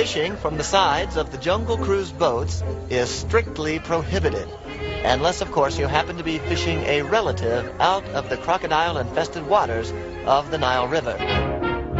Fishing from the sides of the Jungle Cruise boats is strictly prohibited, unless, of course, you happen to be fishing a relative out of the crocodile-infested waters of the Nile River.